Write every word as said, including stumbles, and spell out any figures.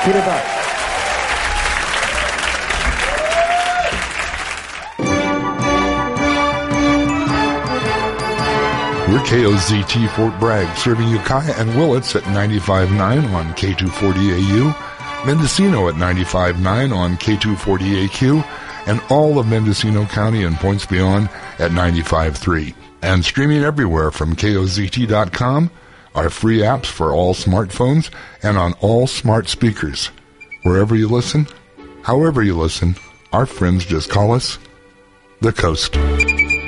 Peter Buck. We're K O Z T Fort Bragg, serving Ukiah and Willits at ninety-five point nine on K two forty A U, Mendocino at ninety-five point nine on K two forty A Q, and all of Mendocino County and points beyond at ninety-five point three. And streaming everywhere from K O Z T dot com, our free apps for all smartphones and on all smart speakers. Wherever you listen, however you listen, our friends just call us The Coast.